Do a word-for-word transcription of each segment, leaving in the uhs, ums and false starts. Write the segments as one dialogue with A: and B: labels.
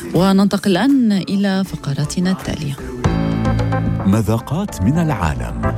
A: وننتقل الآن إلى فقراتنا التالية.
B: مذاقات من العالم.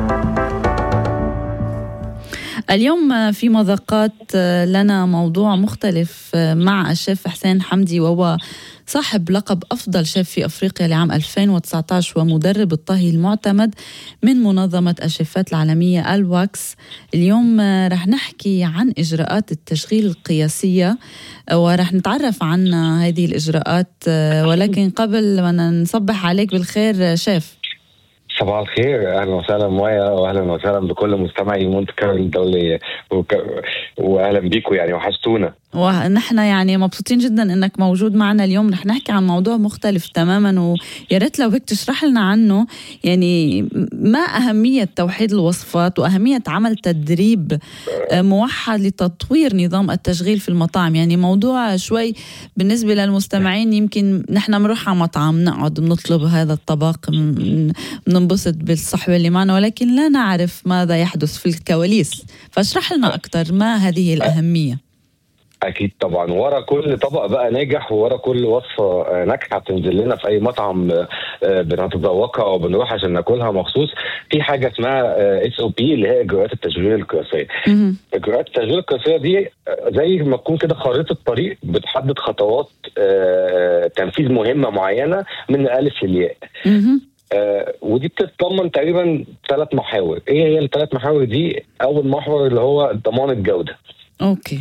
A: اليوم في مذاقات لنا موضوع مختلف مع الشيف حسين حمدي، وهو صاحب لقب أفضل شيف في أفريقيا لعام ألفين وتسعة عشر ومدرب الطهي المعتمد من منظمة الشيفات العالمية الواكس. اليوم رح نحكي عن إجراءات التشغيل القياسية ورح نتعرف عن هذه الإجراءات، ولكن قبل ما نصبح عليك بالخير شيف.
C: صباح الخير، اهلا وسهلا مايا، واهلا وسهلا بكل مستمعي مونت كارلو الدوليه، وك... واهلا بيكم، يعني وحشتونا.
A: ونحن يعني مبسوطين جدا انك موجود معنا اليوم. رح نحكي عن موضوع مختلف تماما، ويا ريت لو هيك تشرح لنا عنه، يعني ما اهميه توحيد الوصفات واهميه عمل تدريب موحد لتطوير نظام التشغيل في المطاعم. يعني موضوع شوي بالنسبه للمستمعين، يمكن نحن بنروح على مطعم نقعد بنطلب هذا الطبق، بننبسط بالصحبه اللي معنا، ولكن لا نعرف ماذا يحدث في الكواليس. فاشرح لنا اكثر ما هذه الاهميه.
C: اكيد طبعا، ورا كل طبق بقى ناجح وورا كل وصفه ناجحه بتنزل لنا في اي مطعم بنتذوقها او بنروح عشان ناكلها مخصوص، في حاجه اسمها اس او بي اللي هي اجراءات التشغيل القياسيه. اجراءات التشغيل القياسيه دي زي ما تكون كده خريطه طريق بتحدد خطوات تنفيذ مهمه معينه من الالف للياء. آه ودي بتتضمن تقريبا ثلاث محاور. ايه هي الثلاث محاور دي؟ اول محور اللي هو ضمان الجوده.
A: اوكي.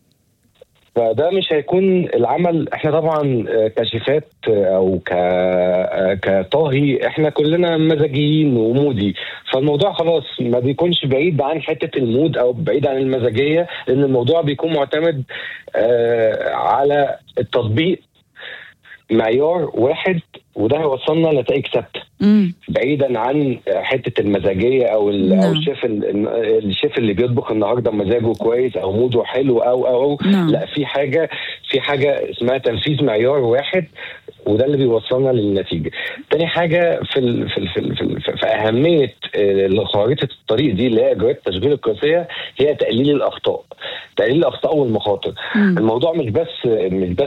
C: فده مش هيكون العمل، احنا طبعا كشيفات او كطاهي احنا كلنا مزاجيين ومودي، فالموضوع خلاص ما بيكونش بعيد عن حته المود او بعيد عن المزاجيه، لان الموضوع بيكون معتمد آه على التطبيق معيار واحد، وده هيوصلنا لنتائج ثابته بعيدا عن حته المزاجيه او
A: نعم.
C: او الشيف الشيف اللي بيطبخ النهارده مزاجه كويس او موده حلو او او, أو.
A: نعم.
C: لا، في حاجه في حاجه اسمها تنفيذ معيار واحد، وده اللي بيوصلنا للنتيجه. تاني حاجه في ال في ال في, ال في, ال في اهميه خريطه الطريق دي اللي هي اجراءات التشغيل القياسيه، هي تقليل الاخطاء تقليل الاخطاء والمخاطر.
A: مم.
C: الموضوع مش بس مش بس